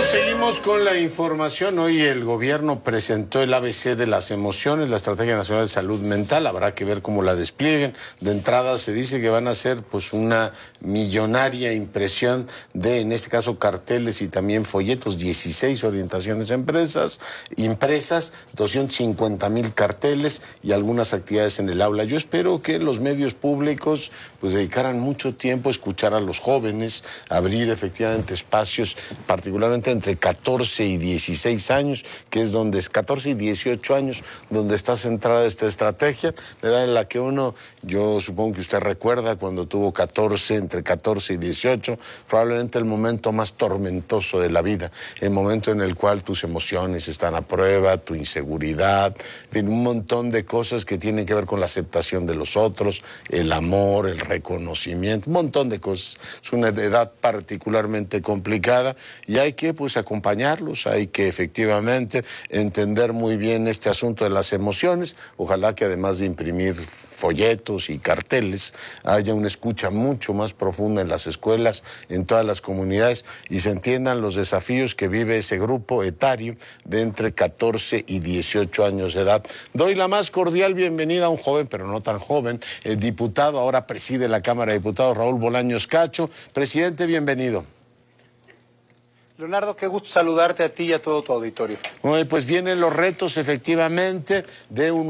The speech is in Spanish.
Seguimos con la información. Hoy el gobierno presentó el ABC de las emociones, la Estrategia Nacional de Salud Mental. Habrá que ver cómo la desplieguen. De entrada se dice que van a hacer pues una millonaria impresión de, en este caso, carteles y también folletos, 16 orientaciones impresas, 250,000 carteles y algunas actividades en el aula. Yo espero que los medios públicos pues dedicaran mucho tiempo a escuchar a los jóvenes, abrir efectivamente espacios, particularmente entre 14 y 16 años, que es donde es 14 y 18 años, donde está centrada esta estrategia, la edad en la que uno, yo supongo que usted recuerda cuando tuvo 14, entre 14 y 18, probablemente el momento más tormentoso de la vida, el momento en el cual tus emociones están a prueba, tu inseguridad, en fin, un montón de cosas que tienen que ver con la aceptación de los otros, el amor, el reconocimiento, un montón de cosas. Es una edad particularmente complicada y hay que pues acompañarlos, hay que efectivamente entender muy bien este asunto de las emociones. Ojalá que además de imprimir folletos y carteles haya una escucha mucho más profunda en las escuelas, en todas las comunidades, y se entiendan los desafíos que vive ese grupo etario de entre 14 y 18 años de edad. Doy la más cordial bienvenida a un joven, pero no tan joven, el diputado, ahora preside la Cámara de Diputados, Raúl Bolaños Cacho. Presidente, bienvenido. Leonardo, qué gusto saludarte a ti y a todo tu auditorio. Pues vienen los retos efectivamente de un